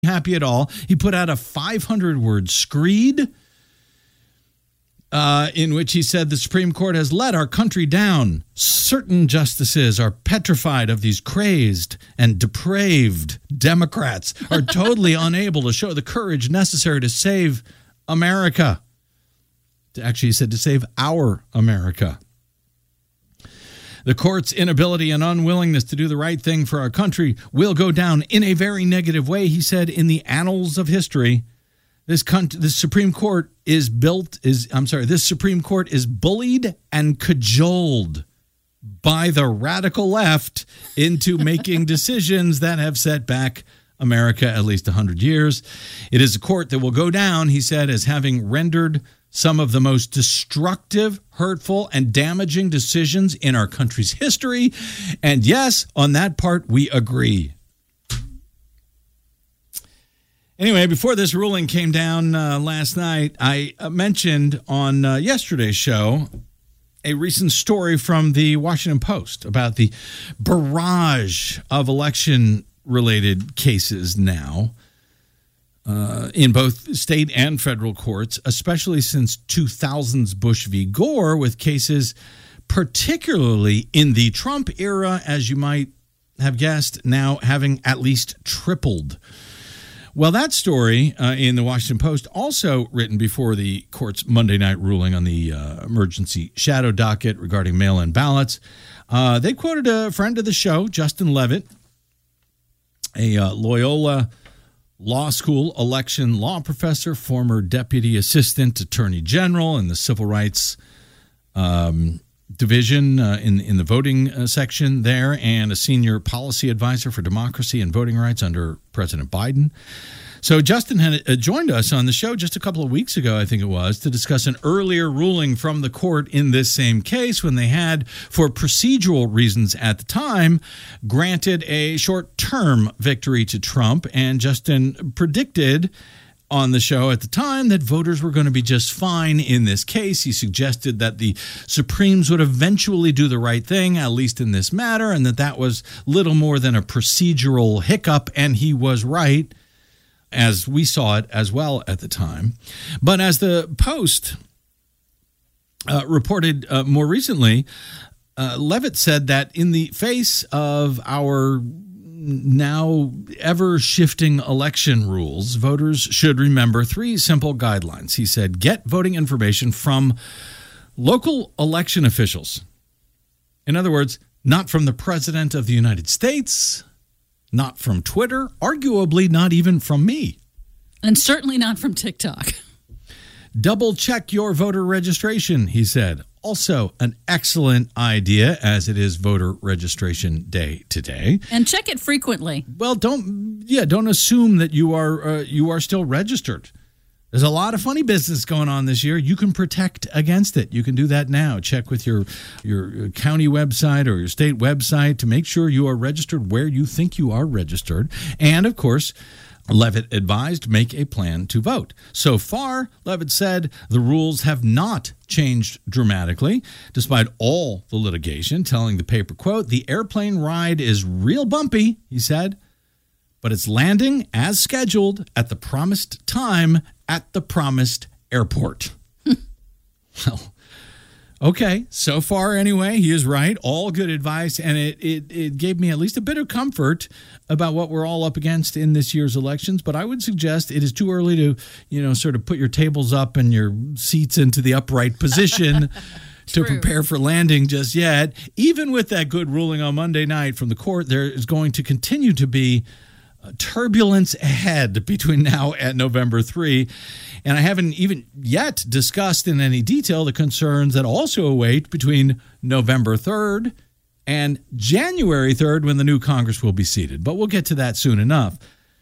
happy at all. He put out a 500-word screed in which he said the Supreme Court has let our country down. Certain justices are petrified of these crazed and depraved Democrats, are totally unable to show the courage necessary to save America. Actually, he said to save our America. The court's inability and unwillingness to do the right thing for our country will go down in a very negative way, he said, in the annals of history. This Supreme Court is bullied and cajoled by the radical left into making decisions that have set back America at least 100 years. It is a court that will go down, he said, as having rendered some of the most destructive, hurtful, and damaging decisions in our country's history. And yes, on that part, we agree. Anyway, before this ruling came down last night, I mentioned on yesterday's show a recent story from the Washington Post about the barrage of election-related cases now in both state and federal courts, especially since 2000's Bush v. Gore, with cases particularly in the Trump era, as you might have guessed, now having at least tripled. Well, that story in the Washington Post, also written before the court's Monday night ruling on the emergency shadow docket regarding mail-in ballots, they quoted a friend of the show, Justin Levitt, a Loyola Law School election law professor, former deputy assistant attorney general in the civil rights division in the voting section there, and a senior policy advisor for democracy and voting rights under President Biden. So Justin had joined us on the show just a couple of weeks ago, I think it was, to discuss an earlier ruling from the court in this same case when they had, for procedural reasons at the time, granted a short-term victory to Trump. And Justin predicted on the show at the time that voters were going to be just fine in this case. He suggested that the Supremes would eventually do the right thing, at least in this matter, and that was little more than a procedural hiccup, and he was right, as we saw it as well at the time. But as the Post reported more recently, Levitt said that in the face of our now ever-shifting election rules, voters should remember three simple guidelines. He said, get voting information from local election officials. In other words, not from the President of the United States, not from Twitter, arguably not even from me. And certainly not from TikTok. Double check your voter registration, he said. Also an excellent idea, as it is voter registration day today. And check it frequently. Well, don't assume that you are still registered. There's a lot of funny business going on this year. You can protect against it. You can do that now. Check with your county website or your state website to make sure you are registered where you think you are registered. And, of course, Levitt advised make a plan to vote. So far, Levitt said, the rules have not changed dramatically, despite all the litigation, telling the paper, quote, the airplane ride is real bumpy, he said, but it's landing as scheduled at the promised time at the promised airport. Well, okay, so far anyway, he is right. All good advice, and it gave me at least a bit of comfort about what we're all up against in this year's elections. But I would suggest it is too early to, sort of put your tables up and your seats into the upright position to prepare for landing just yet. Even with that good ruling on Monday night from the court, there is going to continue to be turbulence ahead between now and November 3. And I haven't even yet discussed in any detail the concerns that also await between November 3rd and January 3rd, when the new Congress will be seated. But we'll get to that soon enough.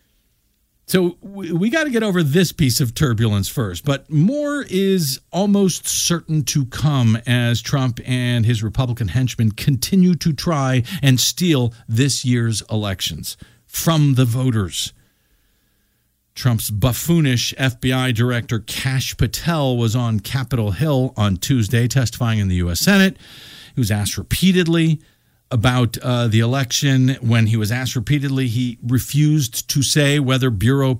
So we got to get over this piece of turbulence first. But more is almost certain to come as Trump and his Republican henchmen continue to try and steal this year's elections from the voters. Trump's buffoonish FBI Director Kash Patel was on Capitol Hill on Tuesday testifying in the U.S. Senate. He was asked repeatedly about the election. When he was asked repeatedly, he refused to say whether Bureau